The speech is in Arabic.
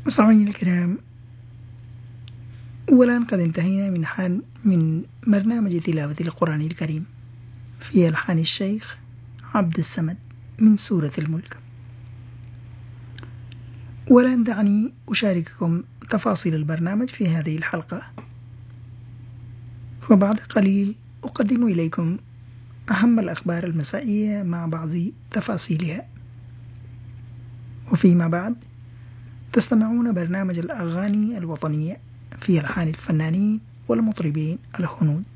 مستمعينا الكرام، والآن قد انتهينا من برنامج تلاوة القرآن الكريم في ألحان الشيخ عبد الصمد من سورة الملك. والآن دعني أشارككم تفاصيل البرنامج في هذه الحلقة، وبعد قليل أقدم إليكم أهم الأخبار المسائية مع بعض تفاصيلها، وفيما بعد تستمعون برنامج الأغاني الوطنية في ألحان الفنانين والمطربين الهنود.